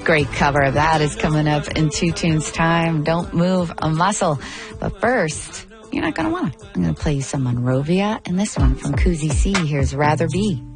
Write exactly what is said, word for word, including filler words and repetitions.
great cover of that is coming up in two tunes time. Don't move a muscle. But first, you're not going to want to. I'm going to play you some Monrovia and this one from Koozie C. Here's Rather Be.